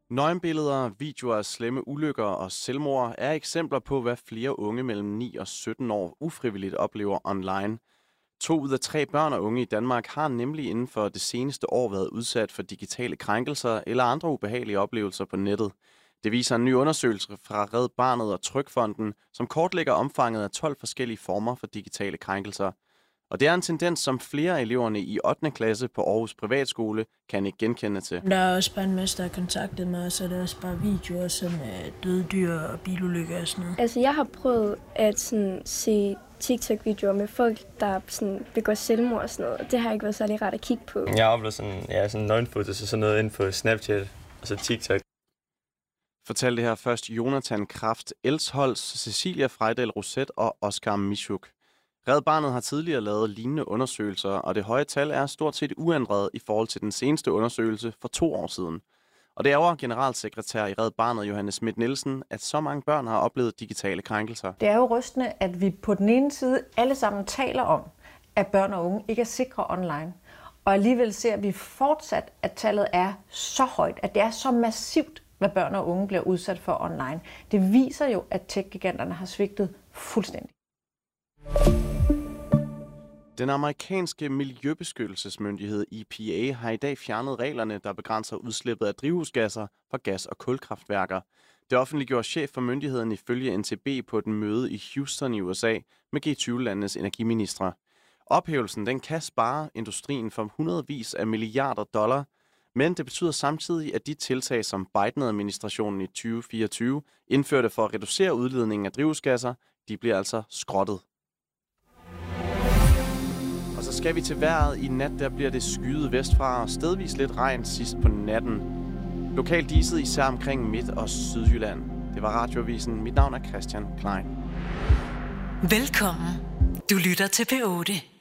Nøgenbilleder, videoer af slemme ulykker og selvmord er eksempler på, hvad flere unge mellem 9 og 17 år ufrivilligt oplever online. 2 ud af 3 børn og unge i Danmark har nemlig inden for det seneste år været udsat for digitale krænkelser eller andre ubehagelige oplevelser på nettet. Det viser en ny undersøgelse fra Red Barnet og Trygfonden, som kortlægger omfanget af 12 forskellige former for digitale krænkelser. Og det er en tendens, som flere af eleverne i 8. klasse på Aarhus Privatskole kan ikke genkende til. Der er også bare en masse, der har kontaktet mig, og så er der også bare videoer som døde dyr og bilulykker og sådan noget. Altså, jeg har prøvet at se TikTok-videoer med folk, der begår selvmord og sådan noget. Det har ikke været særlig rart at kigge på. Jeg har oplevet sådan nøgenfotos og sådan noget inde på Snapchat og så TikTok. Fortalte her først Jonathan Kraft Elsholz, Cecilia Frejdal Roset og Oscar Mischuk. Red Barnet har tidligere lavet lignende undersøgelser, og det høje tal er stort set uændret i forhold til den seneste undersøgelse for 2 år siden. Og det ærger generalsekretær i Red Barnet, Johannes Schmidt Nielsen, at så mange børn har oplevet digitale krænkelser. Det er jo rystende, at vi på den ene side alle sammen taler om, at børn og unge ikke er sikre online. Og alligevel ser vi fortsat, at tallet er så højt, at det er så massivt, hvad børn og unge bliver udsat for online. Det viser jo, at tech-giganterne har svigtet fuldstændig. Den amerikanske miljøbeskyttelsesmyndighed EPA har i dag fjernet reglerne, der begrænser udslippet af drivhusgasser fra gas- og kulkraftværker. Det offentliggjorde chef for myndigheden ifølge NTB på et møde i Houston i USA med G20-landenes energiministre. Ophævelsen den kan spare industrien for hundredvis af milliarder dollar, men det betyder samtidig, at de tiltag, som Biden-administrationen i 2024 indførte for at reducere udledningen af drivhusgasser, de bliver altså skrottet. Og så skal vi til vejret. I nat der bliver det skyet vestfra og stedvis lidt regn sidst på natten. Lokalt diset især omkring Midt- og Sydjylland. Det var Radioavisen. Mit navn er Christian Klein. Velkommen. Du lytter til P8.